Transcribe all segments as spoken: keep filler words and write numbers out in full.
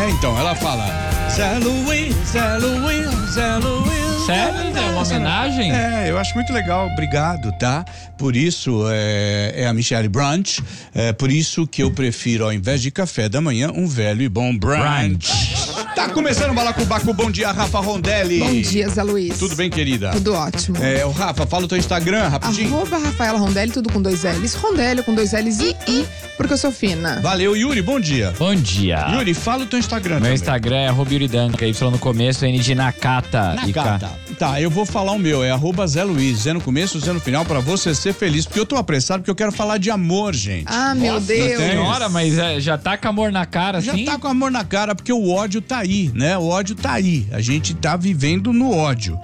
É, então, ela fala Zé Luiz, Zé Luiz, Zé Luiz. Sério? É uma homenagem? É, eu acho muito legal, obrigado, tá? Por isso, é, é a Michelle Brunch, é por isso que eu prefiro, ao invés de café da manhã, um velho e bom brunch. Tá começando o Balacobaco, bom dia, Rafa Rondelli. Bom dia, Zé Luiz. Tudo bem, querida? Tudo ótimo. É, o Rafa, fala o teu Instagram, rapidinho. Arroba Rafaela Rondelli, tudo com dois L's. Rondelli com dois L's e I, porque eu sou fina. Valeu, Yuri, bom dia. Bom dia. Yuri, fala o teu Instagram Meu também. Instagram é arroba Yuridanka, Y no começo, N de Nakata. Nakata. Tá, eu vou falar o meu, é arroba Zé Luiz, Zé no começo, Zé no final, pra você ser feliz, porque eu tô apressado, porque eu quero falar de amor, gente. Ah, meu Nossa Deus. senhora, mas é, já tá com amor na cara, Já assim? tá com amor na cara, porque o ódio tá aí, né? O ódio tá aí, a gente tá vivendo no ódio.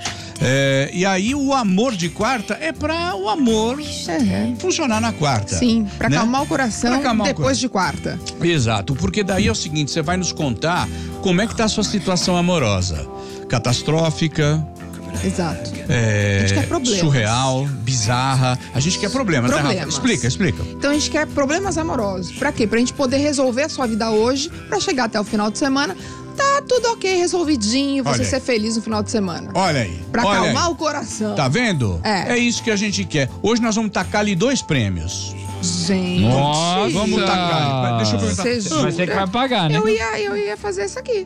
É, e aí o amor de quarta é pra o amor É. funcionar na quarta. Sim, pra né? acalmar o coração Pra acalmar o depois coração. de quarta. Exato, porque daí é o seguinte, você vai nos contar como é que tá a sua situação amorosa. Catastrófica, Exato. é, A gente quer problemas. surreal, bizarra. A gente quer problemas, né, Rafa? Problemas. Explica, explica. Então a gente quer problemas amorosos. Pra quê? Pra gente poder resolver a sua vida hoje, pra chegar até o final de semana, tá tudo ok, resolvidinho, você Olha aí. ser feliz no final de semana. Olha aí. Pra olha acalmar aí. o coração. Tá vendo? É. É isso que a gente quer. Hoje nós vamos tacar ali dois prêmios. Gente. Nossa. Vamos tacar. Deixa eu perguntar. Você Mas você que vai pagar, né? Eu ia, eu ia fazer isso aqui.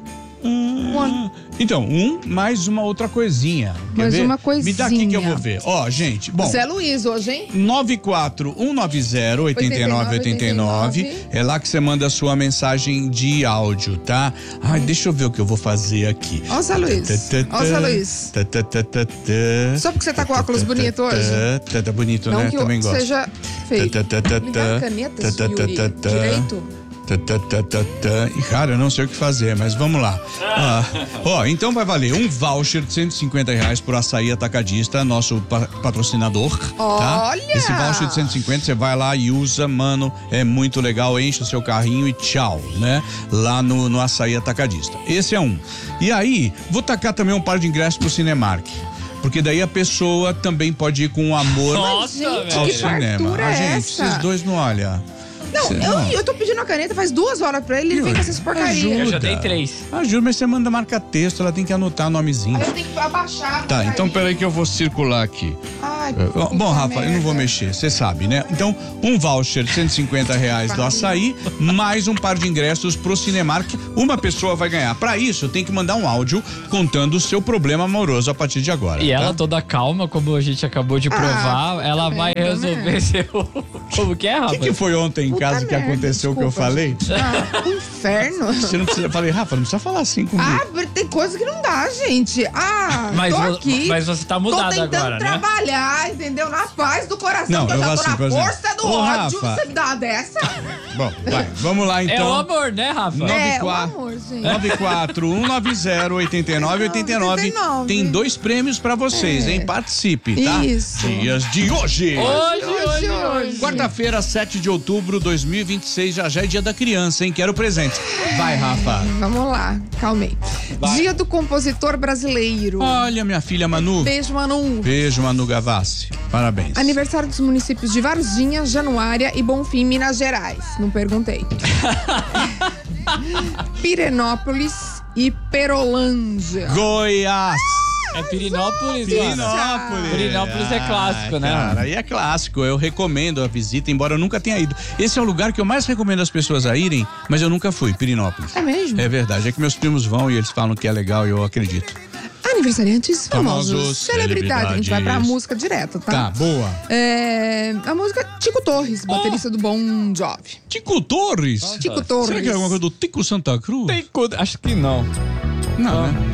Hum, então, um mais uma outra coisinha. Quer Mais ver? uma coisinha. Me dá aqui que eu vou ver. Ó, gente, bom. Zé Luiz hoje, hein? nove quatro um nove zero oito nove oito nove. É lá que você manda a sua mensagem de áudio, tá? Ai, deixa eu ver o que eu vou fazer aqui. Ó o Zé Luiz. Ó o Zé Luiz. Tá, tá, tá, tá, tá. Só porque você tá com óculos bonito hoje? Tá, tá, tá bonito, Não né? que Também o gosto. seja feio. Tá, tá, tá, Me tá, dá a tá, caneta, tá, tá, Yuri. tá, tá. Direito? Tá, tá, tá, tá, tá. E, cara, eu não sei o que fazer, mas vamos lá. Ah, ó, então vai valer um voucher de cento e cinquenta reais por Açaí Atacadista, nosso pa- patrocinador. Tá? Olha! Esse voucher de cento e cinquenta você vai lá e usa, mano, é muito legal, enche o seu carrinho e tchau, né? Lá no, no Açaí Atacadista. Esse é um. E aí, vou tacar também um par de ingressos pro Cinemark. Porque daí a pessoa também pode ir com um amor Nossa, Gente, ao que cinema. fartura Ah, é gente, essa? vocês dois não olham. Não, Cê- eu, eu tô pedindo a caneta faz duas horas pra ele, ele vem com essas porcarias. Eu já Ajuda. dei três. Ajuda, mas você manda marca texto, ela tem que anotar nomezinho. Aí eu tenho que abaixar. a Tá, porcaria. então peraí que eu vou circular aqui. Ai, É, Bom, puta Rafa, eu não vou merda. mexer, você sabe, né? Então, um voucher de cento e cinquenta reais do Açaí, mais um par de ingressos pro Cinemark. Uma pessoa vai ganhar. Pra isso, tem que mandar um áudio contando o seu problema amoroso a partir de agora. E tá? ela toda calma, como a gente acabou de provar, ela tá vai vendo, resolver né? seu... Como que é, O Rafa? que, que foi ontem em Puta casa que merda, aconteceu o que eu desculpa, falei? Ah, um inferno. Você não precisa. Eu falei, Rafa, não precisa falar assim comigo. Ah, tem coisa que não dá, gente. Ah, Mas tô vo- aqui. mas você tá Tô mudada tentando agora, né? trabalhar, entendeu? Na paz do coração, Não, que eu eu já vou tô assim, na por exemplo. força do Ô, ódio. Rafa. Você me dá uma dessa? Bom, vai, vamos lá então. É o amor, né, Rafa? Nove É, o quatro- amor, gente. nove quatro um nove zero oito nove oito nove. oitenta e nove. Tem dois prêmios pra vocês, É. hein? Participe, tá? Isso. Dias de hoje. Hoje, hoje, Hoje, hoje. hoje. Quarta-feira, sete de outubro de dois mil e vinte e seis, já já é dia da criança, hein? Quero presente. Vai, Rafa. Vamos lá, calmei. Vai. Dia do compositor brasileiro. Olha, minha filha Manu. Beijo, Manu. Beijo, Manu Gavassi. Parabéns. Aniversário dos municípios de Varginha, Januária e Bonfim, Minas Gerais. Não perguntei. Pirenópolis e Perolândia. Goiás. É Pirinópolis, mano. Pirinópolis. Pirinópolis é clássico, né? Cara, aí é clássico. Eu recomendo a visita, embora eu nunca tenha ido. Esse é o lugar que eu mais recomendo as pessoas a irem, mas eu nunca fui, Pirinópolis. É mesmo? É verdade. É que meus primos vão e eles falam que é legal e eu acredito. Aniversariantes famosos. Famosos, Celebridade. A gente vai pra celebridades. música direto, tá? Tá, boa. É, a música Tico Torres, baterista do Bon Jovi. Tico Torres? Tico Torres. Será que é alguma coisa do Tico Santa Cruz? Tem co- Acho que não. Não, né?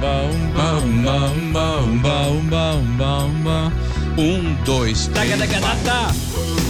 Um, dois, três. Taca, taca, taca.